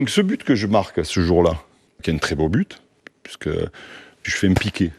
Donc ce but que je marque ce jour-là, qui est un très beau but, puisque je fais un piqué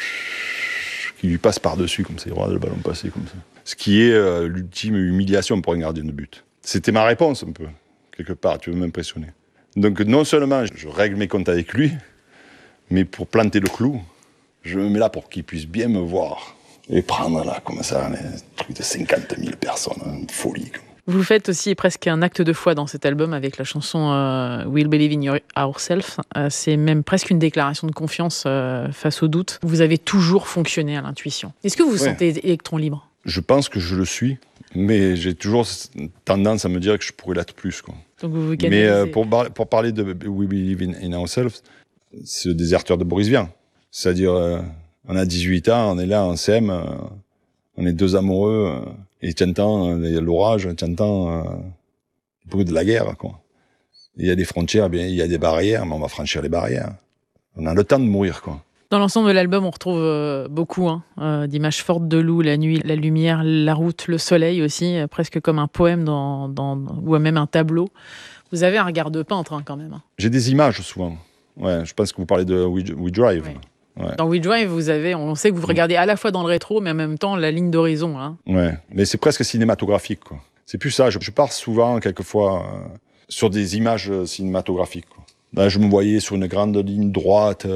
qui lui passe par-dessus, comme ça, il regarde le ballon passer comme ça. Ce qui est l'ultime humiliation pour un gardien de but. C'était ma réponse un peu, quelque part, tu veux m'impressionner. Donc non seulement je règle mes comptes avec lui, mais pour planter le clou, je me mets là pour qu'il puisse bien me voir. Et prendre là, comme ça, un truc de 50 000 personnes, une folie. Vous faites aussi presque un acte de foi dans cet album avec la chanson We'll Believe in Ourselves. C'est même presque une déclaration de confiance face au doute. Vous avez toujours fonctionné à l'intuition. Est-ce que vous vous sentez électron libre ? Je pense que je le suis, mais j'ai toujours tendance à me dire que je pourrais l'être plus, quoi. Donc vous canalisez. Mais pour parler de We Believe in Ourselves, c'est le déserteur de Boris Vian. C'est-à-dire, on a 18 ans, on est là, on s'aime, on est deux amoureux, et t'entends l'orage, t'entends le bruit de la guerre, quoi. Il y a des frontières, bien, il y a des barrières, mais on va franchir les barrières. On a le temps de mourir, quoi. Dans l'ensemble de l'album, on retrouve beaucoup d'images fortes de loup, la nuit, la lumière, la route, le soleil aussi, presque comme un poème ou même un tableau. Vous avez un regard de peintre quand même. J'ai des images souvent. Ouais, je pense que vous parlez de We Drive. Oui. Ouais. Dans We Drive, on sait que vous regardez à la fois dans le rétro, mais en même temps la ligne d'horizon. Hein. Ouais, mais c'est presque cinématographique, quoi. C'est plus ça. Je pars souvent, quelquefois, sur des images cinématographiques, quoi. Là, je me voyais sur une grande ligne droite,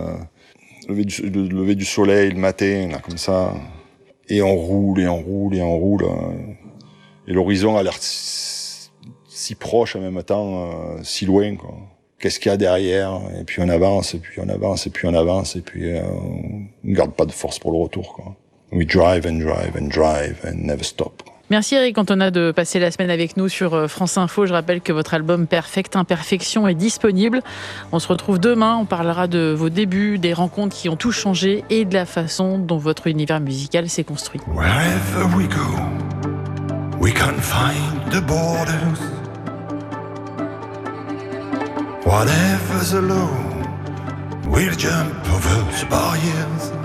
le lever du soleil le matin, là, comme ça. Et on roule, et on roule, et on roule. Et l'horizon a l'air si proche en même temps, si loin, quoi. Qu'est-ce qu'il y a derrière? Et puis on avance, et puis on avance, et puis on avance, et puis on ne garde pas de force pour le retour, quoi. We drive and drive and drive and never stop. Merci Eric Cantona de passer la semaine avec nous sur France Info. Je rappelle que votre album Perfecte Imperfection est disponible. On se retrouve demain, on parlera de vos débuts, des rencontres qui ont tout changé et de la façon dont votre univers musical s'est construit. Wherever we go, we can find the borders. Whatever's alone, we'll jump over the barriers.